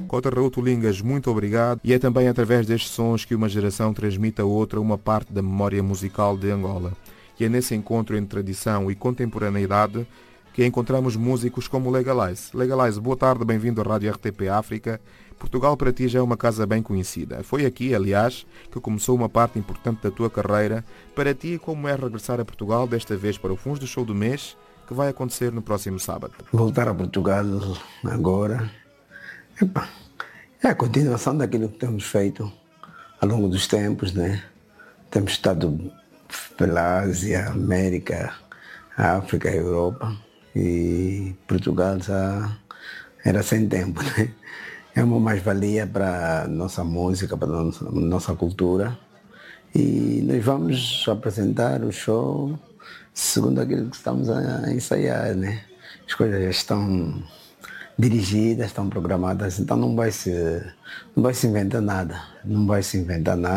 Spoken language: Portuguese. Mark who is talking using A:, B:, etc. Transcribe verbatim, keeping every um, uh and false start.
A: Cota Raul Lingas, muito obrigado. E é também através destes sons que uma geração transmite a outra uma parte da memória musical de Angola. E é nesse encontro entre tradição e contemporaneidade que encontramos músicos como Legalize. Legalize, boa tarde, bem-vindo à Rádio R T P África. Portugal para ti já é uma casa bem conhecida. Foi aqui, aliás, que começou uma parte importante da tua carreira. Para ti, como é regressar a Portugal, desta vez para o Fundo do Show do Mês, que vai acontecer no próximo sábado?
B: Voltar a Portugal agora, epa, é a continuação daquilo que temos feito ao longo dos tempos, né? Temos estado pela Ásia, América, África, Europa, e Portugal já era sem tempo, né? É uma mais-valia para a nossa música, para a nossa, nossa cultura. E nós vamos apresentar o show segundo aquilo que estamos a ensaiar, né? As coisas já estão dirigidas, estão programadas, então não vai se, não vai se inventar nada. Não vai se inventar nada.